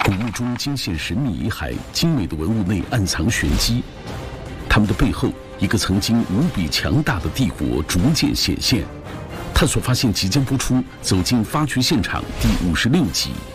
古墓中惊现神秘遗骸，精美的文物内暗藏玄机。他们的背后，一个曾经无比强大的帝国逐渐显现。探索发现即将播出《走进发掘现场》第56集。